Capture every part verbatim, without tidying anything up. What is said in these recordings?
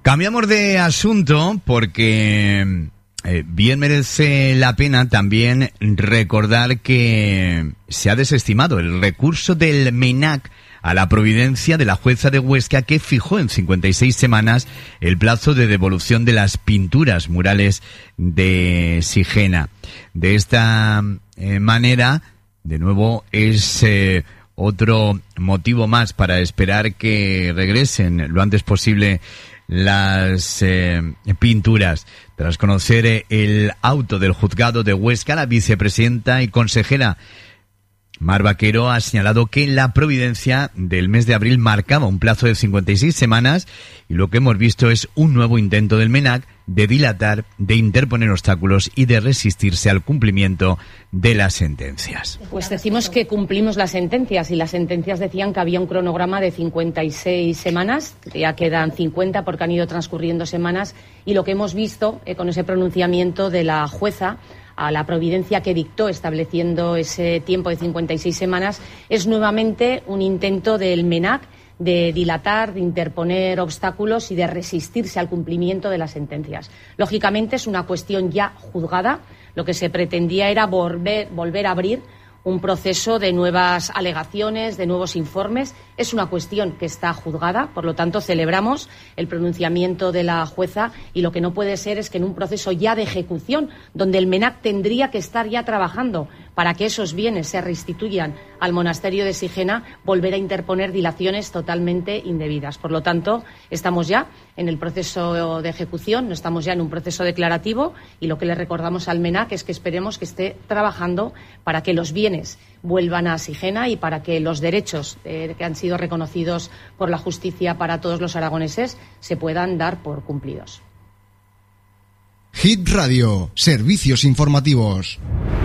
Cambiamos de asunto porque eh, bien merece la pena también recordar que se ha desestimado el recurso del MENAC a la providencia de la jueza de Huesca, que fijó en cincuenta y seis semanas el plazo de devolución de las pinturas murales de Sigena. De esta eh, manera, de nuevo, es eh, otro motivo más para esperar que regresen lo antes posible las eh, pinturas. Tras conocer eh, el auto del juzgado de Huesca, la vicepresidenta y consejera Mar Vaquero ha señalado que la providencia del mes de abril marcaba un plazo de cincuenta y seis semanas y lo que hemos visto es un nuevo intento del MENAC de dilatar, de interponer obstáculos y de resistirse al cumplimiento de las sentencias. Pues decimos que cumplimos las sentencias y las sentencias decían que había un cronograma de cincuenta y seis semanas, ya quedan cincuenta porque han ido transcurriendo semanas, y lo que hemos visto eh, con ese pronunciamiento de la jueza a la providencia que dictó estableciendo ese tiempo de cincuenta y seis semanas es nuevamente un intento del MENAC de dilatar, de interponer obstáculos y de resistirse al cumplimiento de las sentencias. Lógicamente es una cuestión ya juzgada. Lo que se pretendía era volver, volver a abrir un proceso de nuevas alegaciones, de nuevos informes. Es una cuestión que está juzgada, por lo tanto celebramos el pronunciamiento de la jueza, y lo que no puede ser es que en un proceso ya de ejecución, donde el MENAC tendría que estar ya trabajando para que esos bienes se restituyan al monasterio de Sigena, volver a interponer dilaciones totalmente indebidas. Por lo tanto, estamos ya en el proceso de ejecución, no estamos ya en un proceso declarativo, y lo que le recordamos al MENAC es que esperemos que esté trabajando para que los bienes vuelvan a Sigena y para que los derechos eh, que han sido reconocidos por la justicia para todos los aragoneses se puedan dar por cumplidos. Hit Radio, servicios informativos.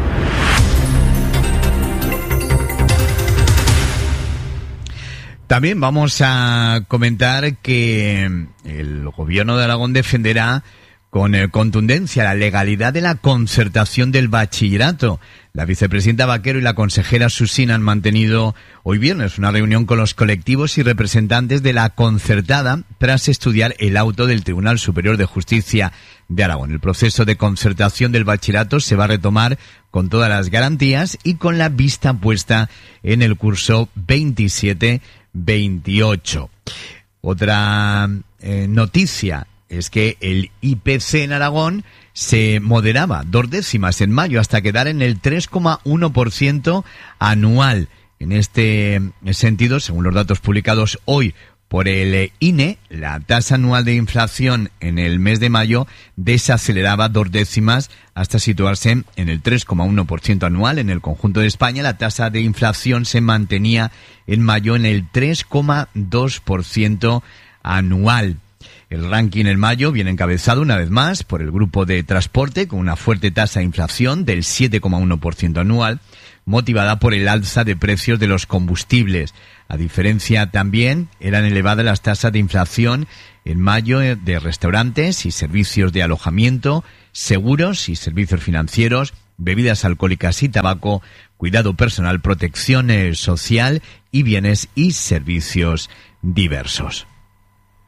También vamos a comentar que el Gobierno de Aragón defenderá con contundencia la legalidad de la concertación del bachillerato. La vicepresidenta Vaquero y la consejera Susina han mantenido hoy viernes una reunión con los colectivos y representantes de la concertada tras estudiar el auto del Tribunal Superior de Justicia de Aragón. El proceso de concertación del bachillerato se va a retomar con todas las garantías y con la vista puesta en el curso veintisiete veintiocho. Otra eh, noticia es que el I P C en Aragón se moderaba dos décimas en mayo hasta quedar en el tres coma uno por ciento anual. En este sentido, según los datos publicados hoy por el I N E, la tasa anual de inflación en el mes de mayo desaceleraba dos décimas hasta situarse en el tres coma uno por ciento anual. En el conjunto de España, la tasa de inflación se mantenía en mayo en el tres coma dos por ciento anual. El ranking en mayo viene encabezado una vez más por el grupo de transporte, con una fuerte tasa de inflación del siete coma uno por ciento anual, motivada por el alza de precios de los combustibles. A diferencia también, eran elevadas las tasas de inflación en mayo de restaurantes y servicios de alojamiento, seguros y servicios financieros, bebidas alcohólicas y tabaco, cuidado personal, protección social y bienes y servicios diversos.